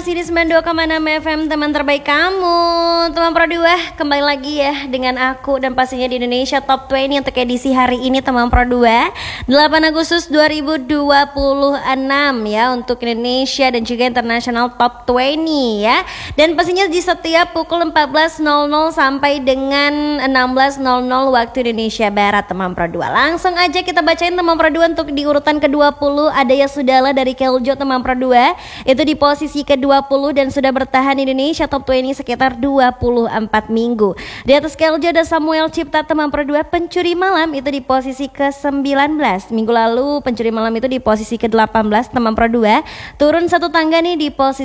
Sini 92,6 FM, teman terbaik kamu. Teman Pro 2 kembali lagi ya dengan aku dan pastinya di Indonesia Top 20 untuk edisi hari ini teman Pro 2 8 Agustus 2026 ya, untuk Indonesia dan juga internasional Top 20 ya. Dan pastinya di setiap pukul 14.00 sampai dengan 16.00 waktu Indonesia Barat teman Pro 2. Langsung aja kita bacain teman Pro 2 untuk di urutan ke-20 ada ya Sudahlah dari Keljo teman Pro 2. Itu di posisi ke-20 dan sudah bertahan di Indonesia Top 20 sekitar 24 minggu. Di atas Keljo ada Samuel Cipta teman Pro 2. Pencuri Malam itu di posisi ke-19. Minggu lalu Pencuri Malam itu di posisi ke-18 teman Pro 2. Turun satu tangga nih di posisi